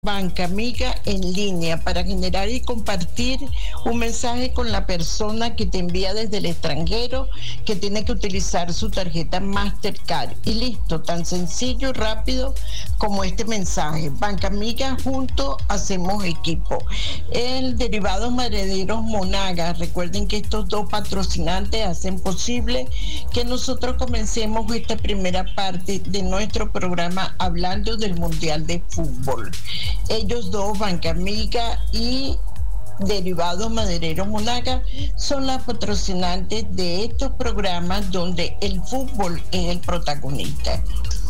Banca Amiga en línea para generar y compartir un mensaje con la persona que te envía desde el extranjero, que tiene que utilizar su tarjeta Mastercard. Y listo, tan sencillo y rápido como este mensaje. Banca Amiga, juntos hacemos equipo. El Derivados Madereros Monagas, recuerden que estos dos patrocinantes hacen posible que nosotros comencemos esta primera parte de nuestro programa hablando del Mundial de Fútbol. Ellos dos, Banca Amiga y Derivados Madereros Monagas, son las patrocinantes de estos programas donde el fútbol es el protagonista.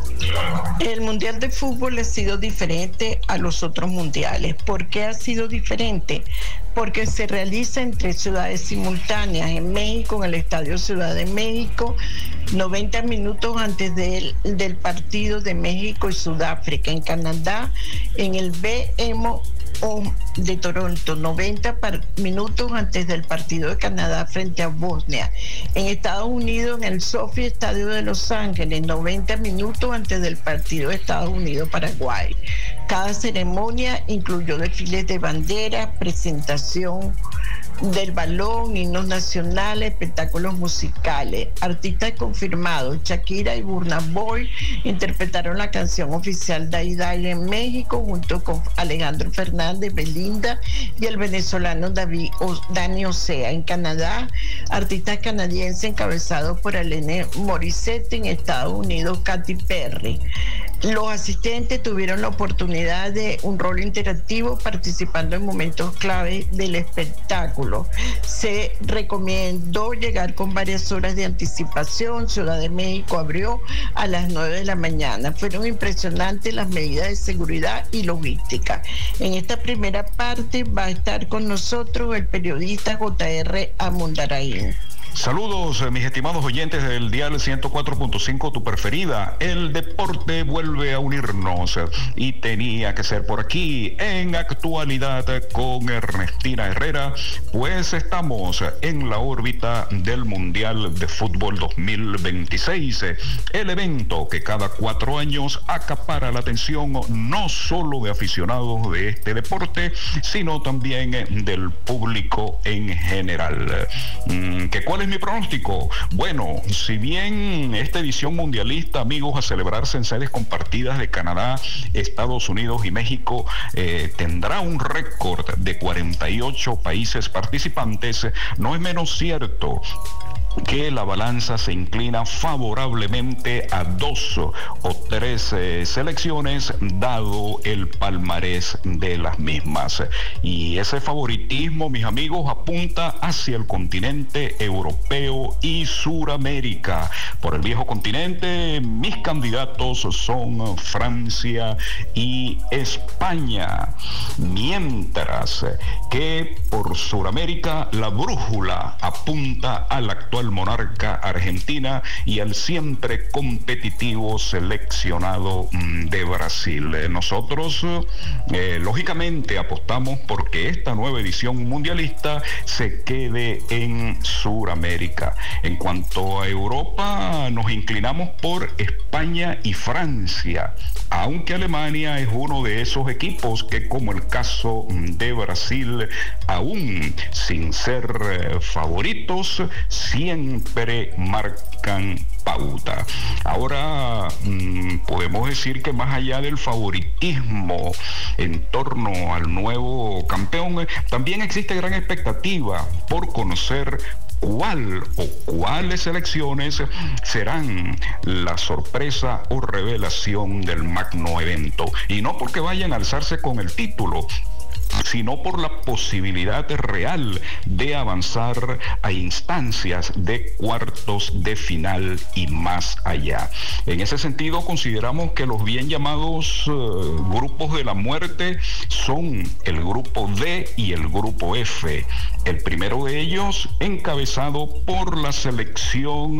El Mundial de Fútbol ha sido diferente a los otros mundiales. ¿Por qué ha sido diferente? Porque se realiza en 3 ciudades simultáneas. En México, en el Estadio Ciudad de México, 90 minutos antes del partido de México y Sudáfrica. En Canadá, en el BMO de Toronto, 90 minutos antes del partido de Canadá frente a Bosnia. En Estados Unidos, en el Sophie Estadio de Los Ángeles, 90 minutos antes del partido de Estados Unidos-Paraguay. Cada ceremonia incluyó desfiles de banderas, presentación del balón, himnos nacionales, espectáculos musicales. Artistas confirmados: Shakira y Burna Boy interpretaron la canción oficial Day Day en México junto con Alejandro Fernández, Belinda y el venezolano Dani Osea. En Canadá, artistas canadienses encabezados por Alanis Morissette. En Estados Unidos, Katy Perry. Los asistentes tuvieron la oportunidad de un rol interactivo participando en momentos clave del espectáculo. Se recomendó llegar con varias horas de anticipación. Ciudad de México abrió a las 9 de la mañana. Fueron impresionantes las medidas de seguridad y logística. En esta primera parte va a estar con nosotros el periodista J.R. Amundaraín. Saludos, mis estimados oyentes del dial 104.5, tu preferida. El deporte vuelve a unirnos y tenía que ser por aquí. En Actualidad con Ernestina Herrera, pues estamos en la órbita del Mundial de Fútbol 2026, el evento que cada 4 años acapara la atención no solo de aficionados de este deporte, sino también del público en general. ¿Cuál es mi pronóstico? Bueno, si bien esta edición mundialista, amigos, a celebrarse en sedes compartidas de Canadá, Estados Unidos y México, tendrá un récord de 48 países participantes, no es menos cierto que la balanza se inclina favorablemente a 2 o 3 selecciones, dado el palmarés de las mismas. Y ese favoritismo, mis amigos, apunta hacia el continente europeo y Suramérica. Por el viejo continente, mis candidatos son Francia y España. Mientras que por Suramérica, la brújula apunta al actual monarca Argentina y al siempre competitivo seleccionado de Brasil. Nosotros lógicamente apostamos porque esta nueva edición mundialista se quede en Suramérica. En cuanto a Europa, nos inclinamos por España y Francia, aunque Alemania es uno de esos equipos que, como el caso de Brasil, aún sin ser favoritos, siempre marcan pauta. Ahora podemos decir que más allá del favoritismo en torno al nuevo campeón, también existe gran expectativa por conocer cuál o cuáles selecciones serán la sorpresa o revelación del magno evento. Y no porque vayan a alzarse con el título, sino por la posibilidad real de avanzar a instancias de cuartos de final y más allá. En ese sentido, consideramos que los bien llamados grupos de la muerte son el grupo D y el grupo F. El primero de ellos encabezado por la selección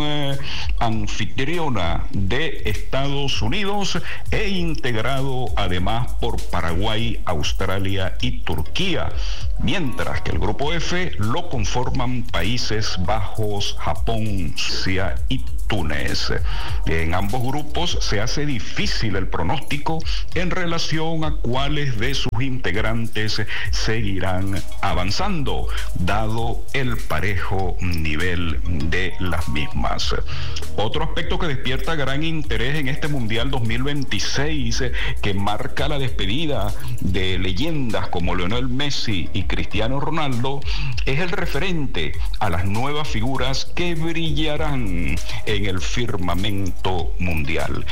anfitriona de Estados Unidos e integrado además por Paraguay, Australia y Turquía, mientras que el grupo F lo conforman Países Bajos, Japón, Rusia y Túnez. En ambos grupos se hace difícil el pronóstico en relación a cuáles de sus integrantes seguirán avanzando, dado el parejo nivel de las mismas. Otro aspecto que despierta gran interés en este Mundial 2026, que marca la despedida de leyendas como Lionel Messi y Cristiano Ronaldo, es el referente a las nuevas figuras que brillarán en el firmamento mundial.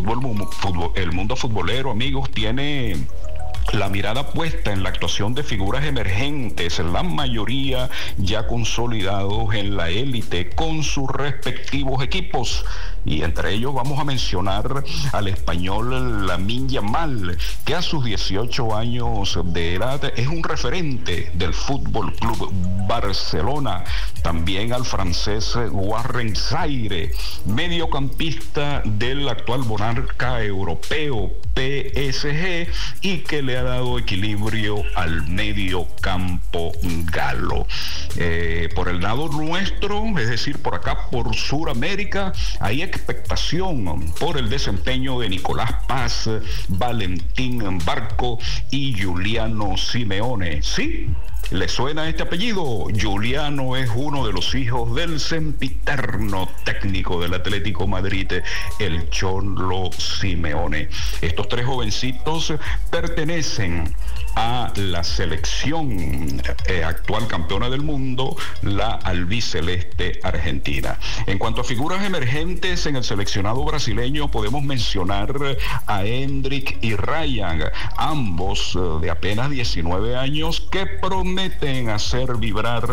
El mundo futbolero, amigos, tiene la mirada puesta en la actuación de figuras emergentes, la mayoría ya consolidados en la élite con sus respectivos equipos. Y entre ellos vamos a mencionar al español Lamine Yamal, que a sus 18 años de edad es un referente del Fútbol Club Barcelona. También al francés Warren Zaire, mediocampista del actual monarca europeo PSG, y que le ha dado equilibrio al medio campo galo. Por el lado nuestro, es decir, por acá, por Sudamérica, hay expectación por el desempeño de Nicolás Paz, Valentín Barco y Giuliano Simeone. ¿Sí? ¿Le suena este apellido? Giuliano es uno de los hijos del sempiterno técnico del Atlético Madrid, el Cholo Simeone. Estos tres jovencitos pertenecen a la selección actual campeona del mundo, la albiceleste argentina. En cuanto a figuras emergentes en el seleccionado brasileño, podemos mencionar a Hendrik y Ryan, ambos de apenas 19 años, que prometen hacer vibrar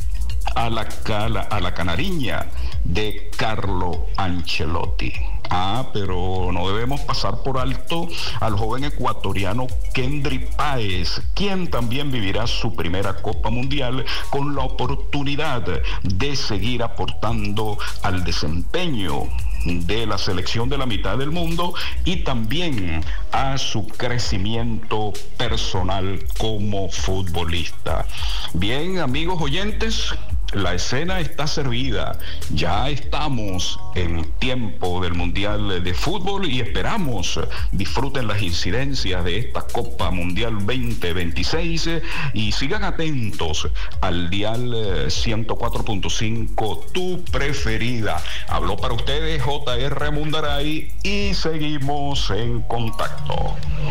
a la canariña de Carlo Ancelotti. Pero no debemos pasar por alto al joven ecuatoriano Kendry Páez, quien también vivirá su primera Copa Mundial con la oportunidad de seguir aportando al desempeño de la selección de la mitad del mundo y también a su crecimiento personal como futbolista. Bien, amigos oyentes, la escena está servida. Ya estamos en tiempo del Mundial de Fútbol y esperamos disfruten las incidencias de esta Copa Mundial 2026 y sigan atentos al dial 104.5, tu preferida. Habló para ustedes J.R. Mundaray y seguimos en contacto.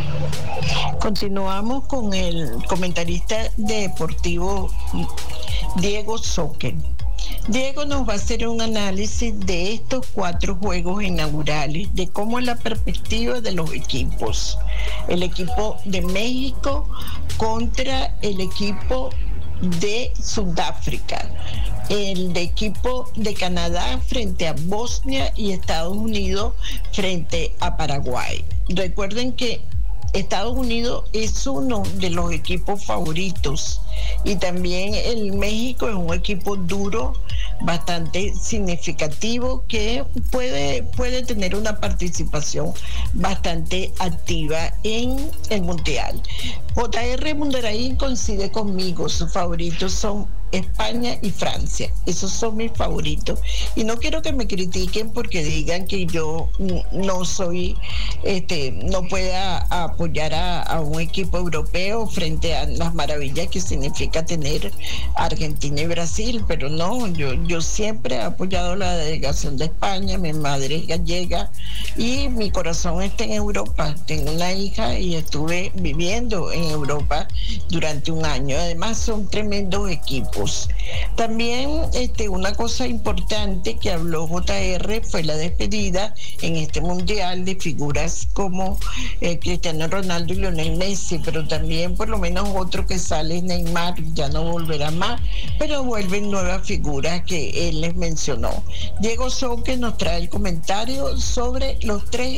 Continuamos con el comentarista deportivo Diego Soque. Diego nos va a hacer un análisis de estos 4 juegos inaugurales, de cómo es la perspectiva de los equipos. El equipo de México contra el equipo de Sudáfrica, el equipo de Canadá frente a Bosnia y Estados Unidos frente a Paraguay. Recuerden que Estados Unidos es uno de los equipos favoritos y también el México es un equipo duro, bastante significativo, que puede tener una participación bastante activa en el Mundial. J.R. Mundaray coincide conmigo, sus favoritos son España y Francia. Esos son mis favoritos. Y no quiero que me critiquen porque digan que yo no soy, no pueda apoyar a un equipo europeo frente a las maravillas que significa tener Argentina y Brasil, pero no, yo siempre he apoyado la delegación de España, mi madre es gallega y mi corazón está en Europa. Tengo una hija y estuve viviendo en Europa durante un año. Además son tremendos equipos. También una cosa importante que habló JR fue la despedida en este mundial de figuras como Cristiano Ronaldo y Lionel Messi, pero también por lo menos otro que sale, Neymar, ya no volverá más, pero vuelven nuevas figuras que él les mencionó. Diego Soque nos trae el comentario sobre los tres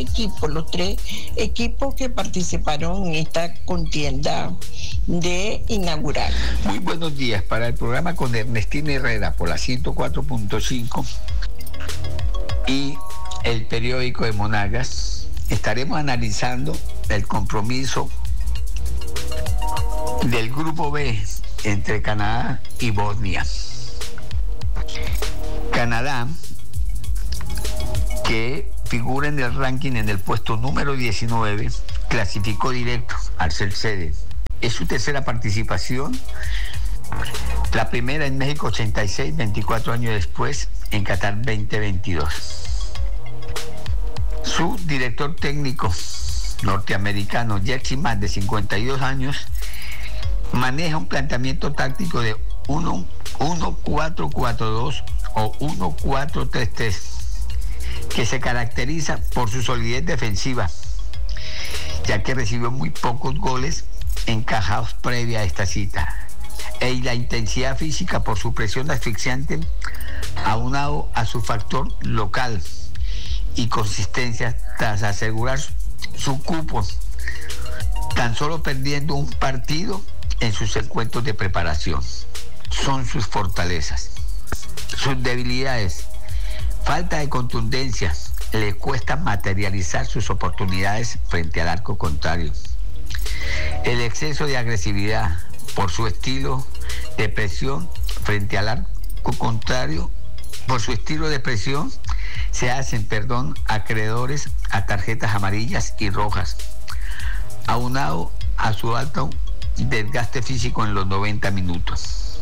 equipos que participaron en esta contienda de inaugural. Muy buenos días para el programa con Ernestina Herrera por la 104.5 y el periódico de Monagas. Estaremos analizando el compromiso del grupo B entre Canadá y Bosnia. Canadá que figura en el ranking en el puesto número 19, clasificó directo al ser sede. Es su tercera participación, la primera en México 86, 24 años después en Qatar 2022. Su director técnico norteamericano, Jerzy Mann, de 52 años, maneja un planteamiento táctico de 1-4-4-2 o 1-4-3-3, que se caracteriza por su solidez defensiva, ya que recibió muy pocos goles encajados previa a esta cita, y la intensidad física por su presión asfixiante, aunado a su factor local y consistencia tras asegurar su cupo, tan solo perdiendo un partido en sus encuentros de preparación. Son sus fortalezas. Sus debilidades: falta de contundencia, le cuesta materializar sus oportunidades frente al arco contrario. El exceso de agresividad por su estilo de presión frente al arco contrario, por su estilo de presión se hacen, acreedores a tarjetas amarillas y rojas, aunado a su alto desgaste físico en los 90 minutos.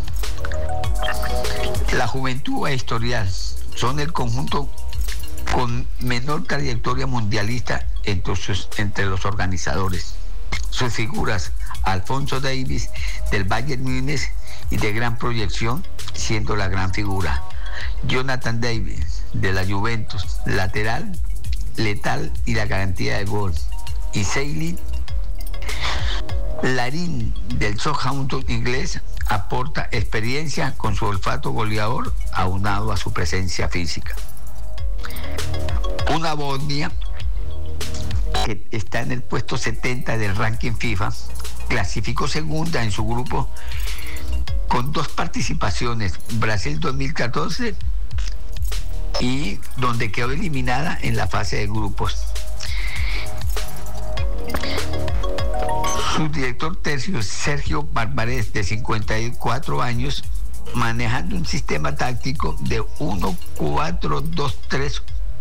La juventud e historial son el conjunto con menor trayectoria mundialista entre los organizadores. Sus figuras: Alphonso Davies del Bayern Múnich y de gran proyección, siendo la gran figura; Jonathan David de la Juventus, lateral, letal y la garantía de gol; y Seilin Larin del Southampton inglés aporta experiencia con su olfato goleador, aunado a su presencia física. Una Bosnia, que está en el puesto 70 del ranking FIFA, clasificó segunda en su grupo con 2 participaciones, Brasil 2014, y donde quedó eliminada en la fase de grupos. Su director tercio, Sergio Barbarés, de 54 años, manejando un sistema táctico de 1-4-2-3-1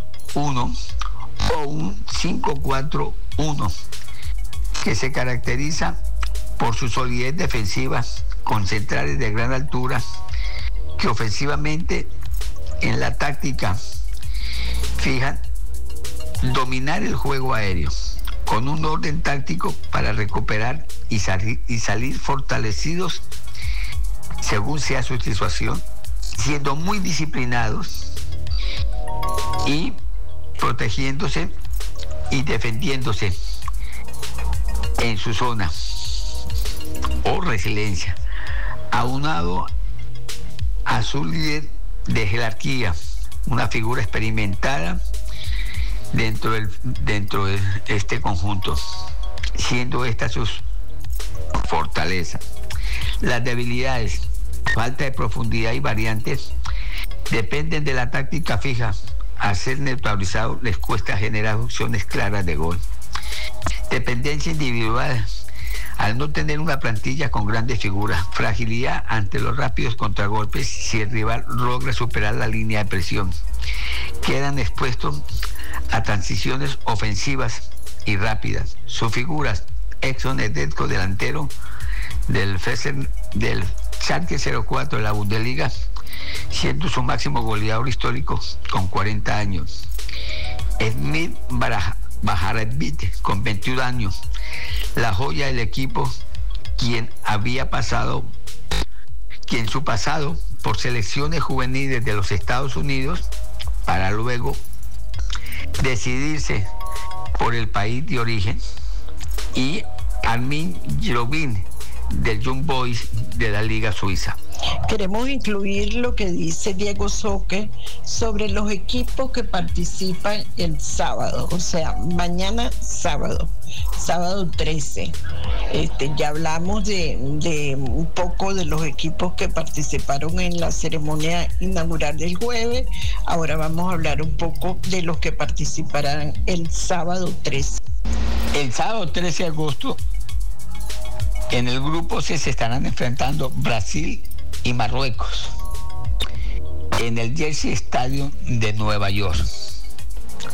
o un 5-4-1, que se caracteriza por su solidez defensiva, con centrales de gran altura, que ofensivamente en la táctica fijan dominar el juego aéreo, con un orden táctico para recuperar y salir fortalecidos según sea su situación, siendo muy disciplinados y protegiéndose y defendiéndose en su zona o resiliencia, aunado a su líder de jerarquía, una figura experimentada dentro de este conjunto, siendo esta sus fortalezas. Las debilidades: falta de profundidad y variantes, dependen de la táctica fija. Al ser neutralizado les cuesta generar opciones claras de gol. Dependencia individual: al no tener una plantilla con grandes figuras. Fragilidad ante los rápidos contragolpes si el rival logra superar la línea de presión. Quedan expuestos a transiciones ofensivas y rápidas. Sus figuras: Exxon Edetko, delantero del Schalke 04 de la Bundesliga, siendo su máximo goleador histórico con 40 años. Edmir Bajarevic, con 21 años, la joya del equipo, quien su pasado por selecciones juveniles de los Estados Unidos, para luego decidirse por el país de origen, y Armin Jrovin del Young Boys de la Liga Suiza. Queremos incluir lo que dice Diego Soque sobre los equipos que participan el sábado, o sea, mañana sábado 13. Ya hablamos de un poco de los equipos que participaron en la ceremonia inaugural del jueves. Ahora vamos a hablar un poco de los que participarán el sábado 13. El sábado 13 de agosto, en el grupo C se estarán enfrentando Brasil y Marruecos en el Jersey Stadium de Nueva York.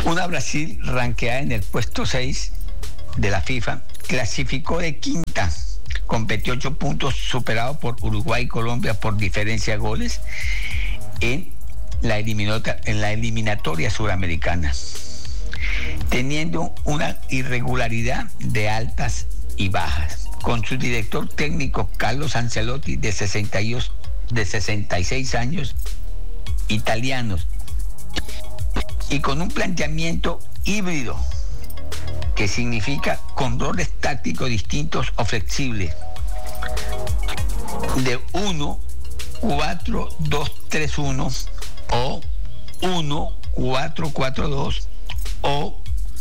Una Brasil ranqueada en el puesto 6 de la FIFA, clasificó de quinta con 28 puntos, superado por Uruguay y Colombia por diferencia de goles en la eliminatoria suramericana, teniendo una irregularidad de altas y bajas. Con su director técnico Carlos Ancelotti, de 66 años, italianos, y con un planteamiento híbrido, que significa con roles tácticos distintos o flexibles, de 1-4-2-3-1 o 1-4-4-2 o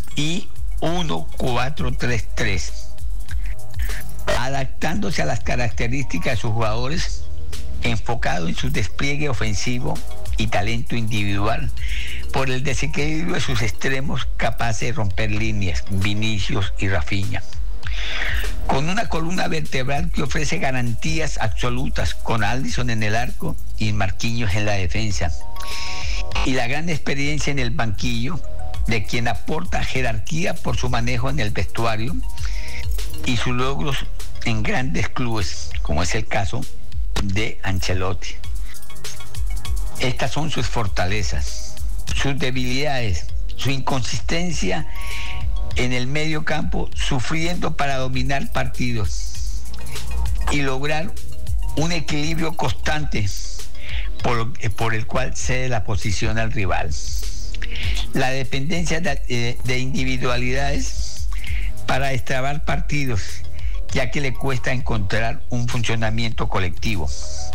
1-4-3-3, adaptándose a las características de sus jugadores, enfocado en su despliegue ofensivo y talento individual, por el desequilibrio de sus extremos capaces de romper líneas, Vinicius y Rafinha. Con una columna vertebral que ofrece garantías absolutas, con Alisson en el arco y Marquinhos en la defensa. Y la gran experiencia en el banquillo, de quien aporta jerarquía por su manejo en el vestuario y sus logros en grandes clubes, como es el caso de Ancelotti. Estas son sus fortalezas, sus debilidades, su inconsistencia en el medio campo, sufriendo para dominar partidos y lograr un equilibrio constante por el cual cede la posición al rival. La dependencia de individualidades para destrabar partidos, ya que le cuesta encontrar un funcionamiento colectivo.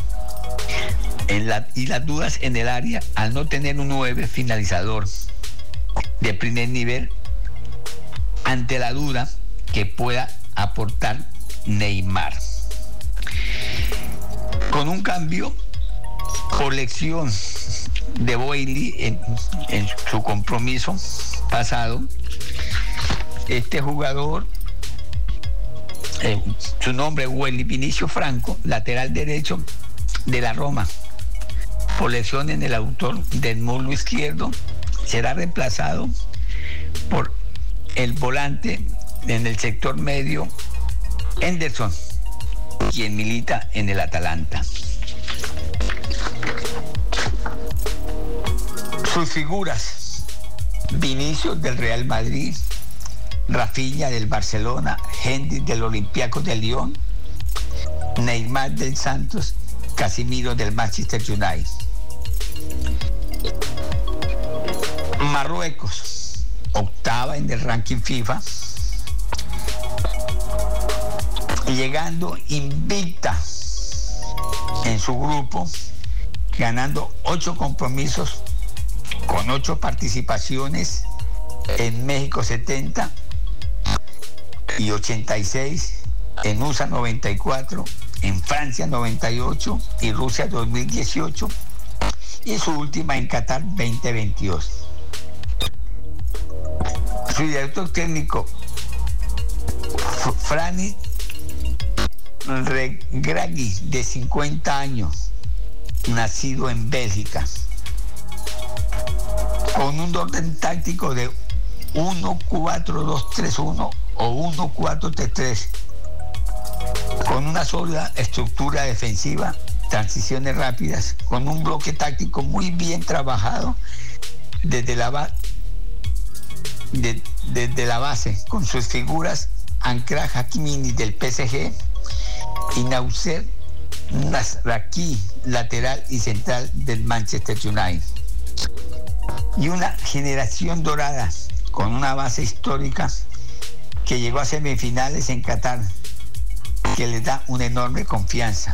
Y las dudas en el área, al no tener un 9 finalizador de primer nivel, ante la duda que pueda aportar Neymar. Con un cambio por lección de Boehly en su compromiso pasado, este jugador, su nombre es Boehly Vinicius Franco, lateral derecho de la Roma, por lesión en el autor del muslo izquierdo, será reemplazado por el volante en el sector medio, Henderson, quien milita en el Atalanta. Sus figuras: Vinicius del Real Madrid, Rafinha del Barcelona, Henry del Olympiacos de Lyon, Neymar del Santos, Casemiro del Manchester United. Marruecos, octava en el ranking FIFA, llegando invicta en su grupo, ganando 8 compromisos con 8 participaciones, en México 70 y 86, en USA 94, en Francia 98 y Rusia 2018, y su última en Qatar 2022. Su director técnico, Frank Regragui, de 50 años, nacido en Bélgica, con un orden táctico de 1-4-2-3-1 o 1-4-3-3, con una sola estructura defensiva, transiciones rápidas, con un bloque táctico muy bien trabajado desde la base, con sus figuras Achraf Hakimi del PSG y Nausser Nasraki, lateral y central del Manchester United. Y una generación dorada con una base histórica que llegó a semifinales en Qatar, que les da una enorme confianza.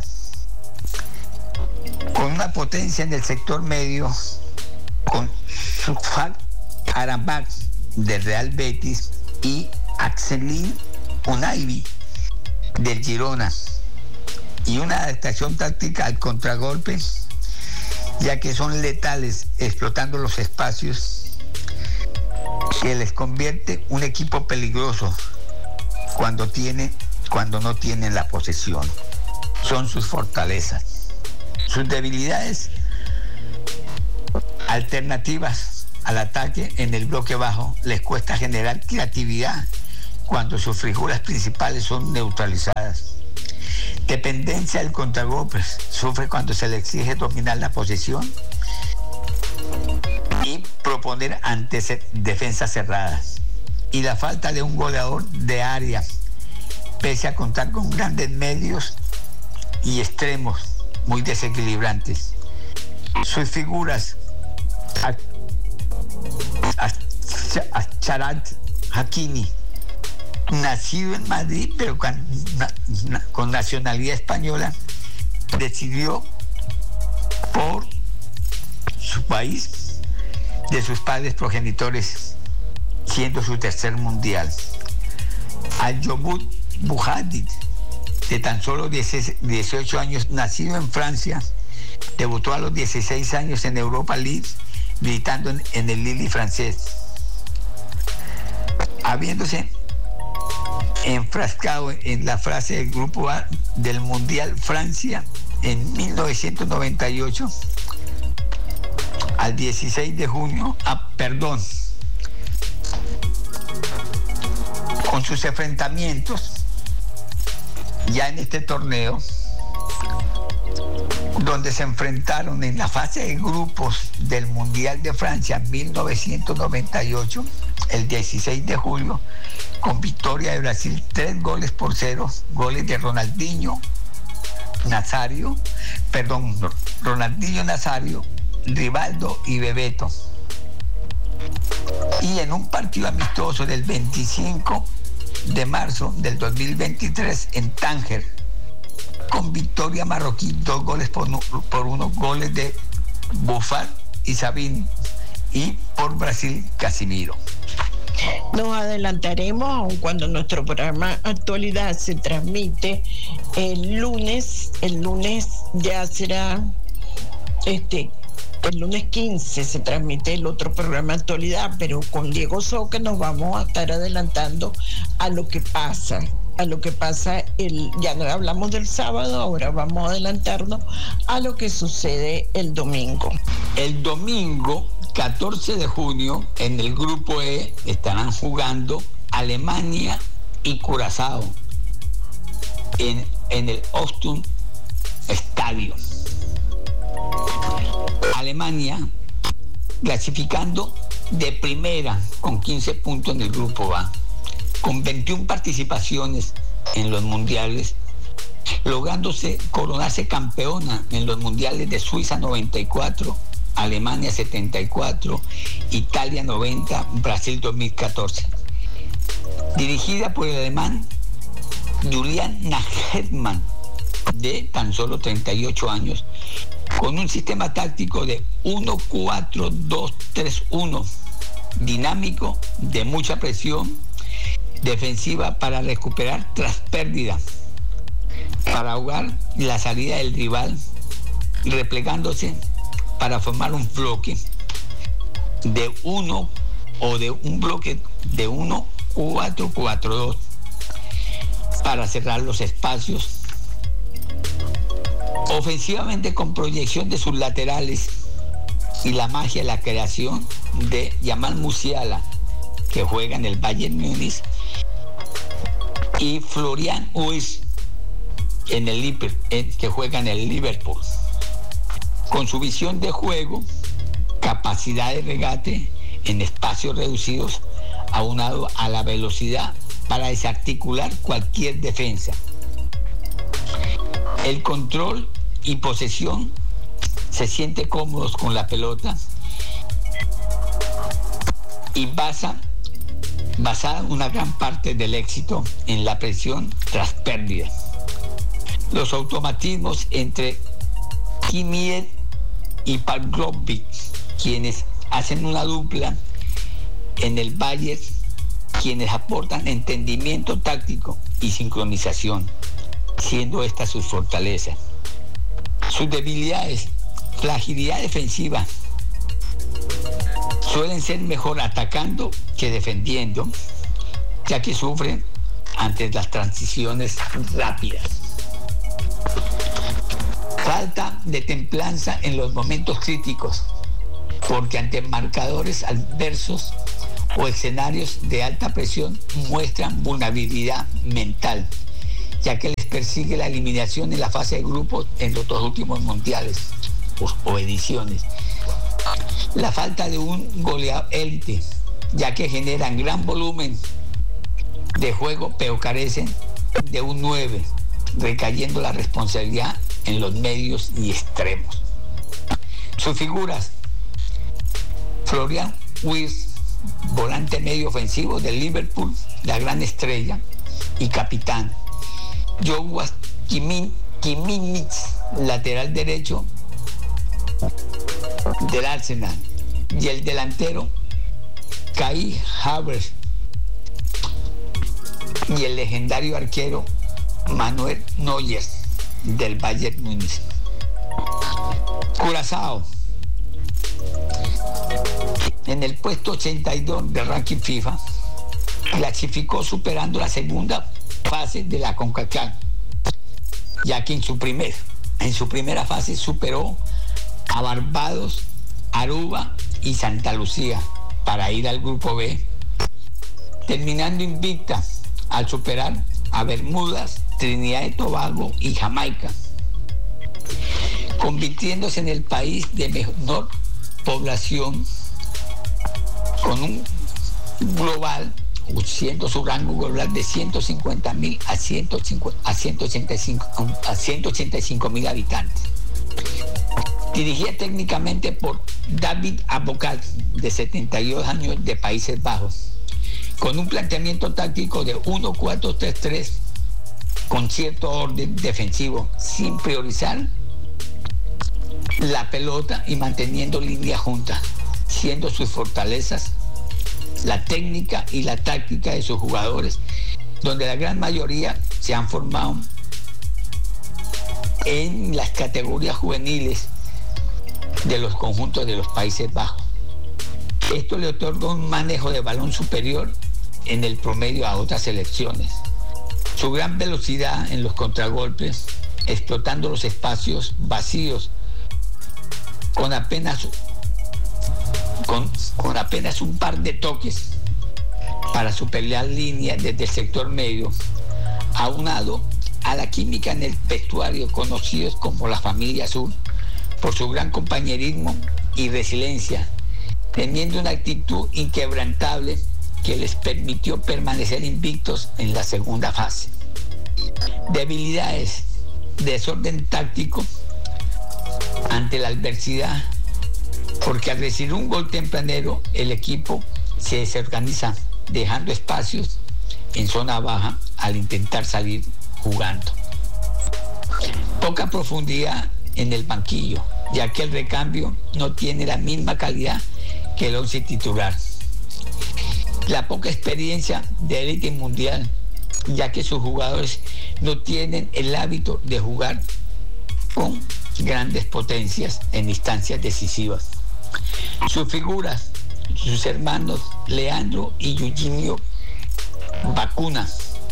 Con una potencia en el sector medio, con Soufan Amrabat del Real Betis y Axelin Unaibi del Girona, y una adaptación táctica al contragolpe, ya que son letales explotando los espacios, que les convierte un equipo peligroso cuando no tienen la posesión. Son sus fortalezas. Sus debilidades: alternativas al ataque en el bloque bajo les cuesta generar creatividad cuando sus figuras principales son neutralizadas. Dependencia del contragolpe, sufre cuando se le exige dominar la posesión y proponer ante defensas cerradas. Y la falta de un goleador de área, pese a contar con grandes medios y extremos muy desequilibrantes. Sus figuras, Achraf Hakimi, nacido en Madrid pero con nacionalidad española, decidió por su país de sus padres progenitores, siendo su tercer mundial. Ayoub Buhadid, de tan solo 18 años, nacido en Francia, debutó a los 16 años en Europa League, militando en el Lille francés. Habiéndose enfrascado en la fase del grupo A del Mundial Francia en 1998, al 16 de junio, con sus enfrentamientos ya en este torneo, donde se enfrentaron en la fase de grupos del Mundial de Francia 1998, el 16 de julio, con victoria de Brasil 3-0, goles de Ronaldinho Nazario, Rivaldo y Bebeto. Y en un partido amistoso del 25 de marzo del 2023 en Tánger, con victoria marroquí, 2-1, goles de Buffal y Sabine, y por Brasil, Casimiro. Nos adelantaremos, aun cuando nuestro programa Actualidad se transmite el lunes ya será el lunes 15 se transmite el otro programa Actualidad, pero con Diego Soca nos vamos a estar adelantando a lo que pasa. Ya no hablamos del sábado, ahora vamos a adelantarnos a lo que sucede el domingo. El domingo 14 de junio, en el grupo E, estarán jugando Alemania y Curazao en el Ostund Estadio. Alemania clasificando de primera con 15 puntos en el grupo A, con 21 participaciones en los mundiales, lográndose coronarse campeona en los mundiales de Suiza 94, Alemania 74, Italia 90, Brasil 2014. Dirigida por el alemán Julian Nagelsmann, de tan solo 38 años, con un sistema táctico de 1-4-2-3-1, dinámico, de mucha presión defensiva para recuperar tras pérdida, para ahogar la salida del rival, replegándose para formar un bloque de uno o de un bloque de 1-4-4-2 para cerrar los espacios. Ofensivamente, con proyección de sus laterales y la magia de la creación de Jamal Musiala, que juega en el Bayern Múnich, y Florian Wirtz que juega en el Liverpool. Con su visión de juego, capacidad de regate en espacios reducidos, aunado a la velocidad para desarticular cualquier defensa. El control y posesión, se siente cómodos con la pelota y basada una gran parte del éxito en la presión tras pérdida. Los automatismos entre Kimmich y Pavlovic, quienes hacen una dupla en el Bayern, quienes aportan entendimiento táctico y sincronización, siendo esta sus fortalezas. Sus debilidades: fragilidad defensiva, suelen ser mejor atacando que defendiendo, ya que sufren ante las transiciones rápidas. Falta de templanza en los momentos críticos, porque ante marcadores adversos o escenarios de alta presión muestran vulnerabilidad mental, ya que les persigue la eliminación en la fase de grupos en los dos últimos mundiales o ediciones. La falta de un goleador élite, ya que generan gran volumen de juego, pero carecen de un 9, recayendo la responsabilidad en los medios y extremos. Sus figuras: Florian Wirtz, volante medio ofensivo del Liverpool, la gran estrella y capitán. Joshua Kimmich, lateral derecho del Arsenal, y el delantero Kai Havertz y el legendario arquero Manuel Neuer del Bayern Múnich. Curazao, en el puesto 82 del ranking FIFA, clasificó superando la segunda fase de la CONCACAF, ya que en su primera fase superó a Barbados, Aruba y Santa Lucía para ir al grupo B, terminando invicta al superar a Bermudas, Trinidad y Tobago y Jamaica, convirtiéndose en el país de menor población con un global, siendo su rango global de 150.000 a 185.000 habitantes. Dirigida técnicamente por David Aboukad, de 72 años, de Países Bajos, con un planteamiento táctico de 1-4-3-3 con cierto orden defensivo, sin priorizar la pelota y manteniendo línea junta, siendo sus fortalezas la técnica y la táctica de sus jugadores, donde la gran mayoría se han formado en las categorías juveniles de los conjuntos de los Países Bajos. Esto le otorga un manejo de balón superior en el promedio a otras selecciones. Su gran velocidad en los contragolpes, explotando los espacios vacíos con apenas un par de toques para superar líneas desde el sector medio, aunado a la química en el vestuario, conocidos como la familia azul, por su gran compañerismo y resiliencia, teniendo una actitud inquebrantable que les permitió permanecer invictos en la segunda fase. Debilidades: desorden táctico ante la adversidad, porque al recibir un gol tempranero el equipo se desorganiza, dejando espacios en zona baja al intentar salir jugando. Poca profundidad en el banquillo, ya que el recambio no tiene la misma calidad que el once titular. La poca experiencia de élite mundial, ya que sus jugadores no tienen el hábito de jugar con grandes potencias en instancias decisivas. Sus figuras, sus hermanos Leandro y Eugenio Bacuna.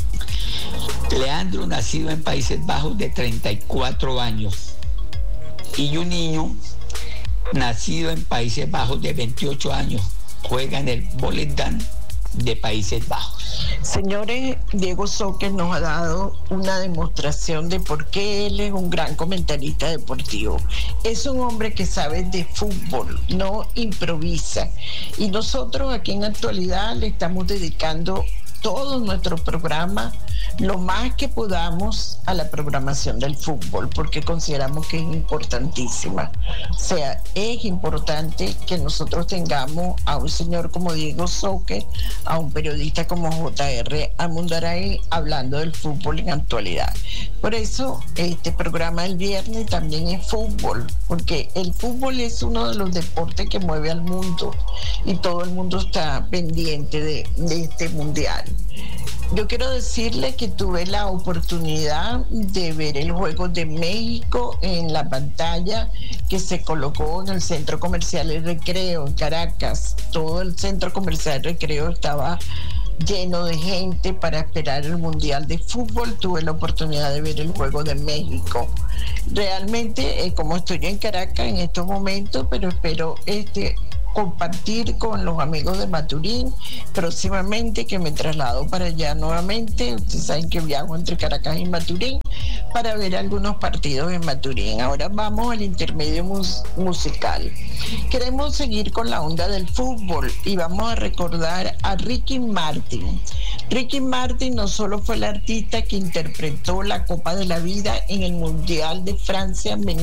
Leandro, nacido en Países Bajos, de 34 años, y un niño nacido en Países Bajos de 28 años, juega en el Volendam de Países Bajos. Señores, Diego Soccer nos ha dado una demostración de por qué él es un gran comentarista deportivo. Es un hombre que sabe de fútbol, no improvisa. Y nosotros aquí en Actualidad le estamos dedicando todo nuestro programa, lo más que podamos, a la programación del fútbol, porque consideramos que es importantísima. O sea, es importante que nosotros tengamos a un señor como Diego Soccer, a un periodista como J.R. Amundaray hablando del fútbol en Actualidad. Por eso este programa del viernes también es fútbol, porque el fútbol es uno de los deportes que mueve al mundo y todo el mundo está pendiente de este mundial. Yo quiero decirle que tuve la oportunidad de ver el juego de México en la pantalla que se colocó en el Centro Comercial El Recreo en Caracas. Todo el Centro Comercial El Recreo estaba lleno de gente para esperar el Mundial de Fútbol. Tuve la oportunidad de ver el Juego de México. Realmente, como estoy en Caracas en estos momentos, pero espero compartir con los amigos de Maturín próximamente, que me traslado para allá nuevamente. Ustedes saben que viajo entre Caracas y Maturín para ver algunos partidos en Maturín. Ahora vamos al intermedio musical. Queremos seguir con la onda del fútbol y vamos a recordar a Ricky Martin. Ricky Martin no solo fue el artista que interpretó la Copa de la Vida en el Mundial de Francia en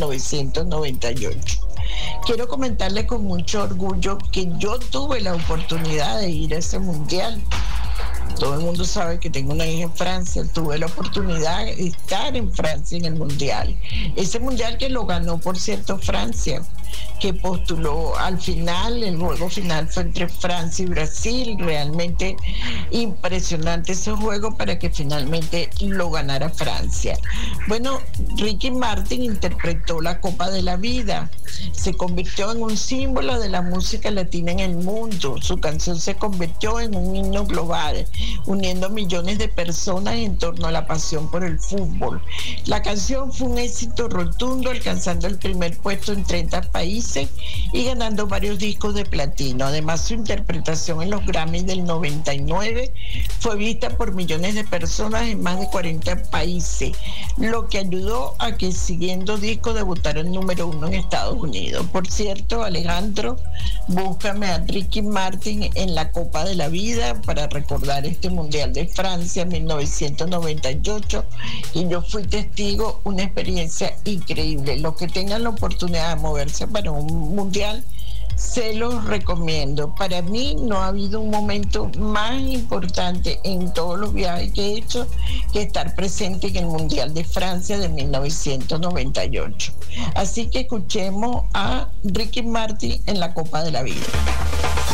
1998. Quiero comentarle con mucho orgullo que yo tuve la oportunidad de ir a ese mundial. Todo el mundo sabe que tengo una hija en Francia. Tuve la oportunidad de estar en Francia en el mundial. Ese mundial que lo ganó, por cierto, Francia, que postuló al final. El juego final fue entre Francia y Brasil. Realmente impresionante ese juego para que finalmente lo ganara Francia. Bueno, Ricky Martin interpretó la Copa de la Vida. Se convirtió en un símbolo de la música latina en el mundo. Su canción se convirtió en un himno global, uniendo millones de personas en torno a la pasión por el fútbol. La canción fue un éxito rotundo, alcanzando el primer puesto en 30 países y ganando varios discos de platino. Además, su interpretación en los Grammys del 99 fue vista por millones de personas en más de 40 países, lo que ayudó a que el siguiente disco debutara en número 1 en Estados Unidos. Por cierto, Alejandro, búscame a Ricky Martin en la Copa de la Vida para recordar este Mundial de Francia 1998, y yo fui testigo, una experiencia increíble. Los que tengan la oportunidad de moverse para un mundial, se los recomiendo. Para mí no ha habido un momento más importante en todos los viajes que he hecho que estar presente en el Mundial de Francia de 1998. Así que escuchemos a Ricky Martin en la Copa de la Vida.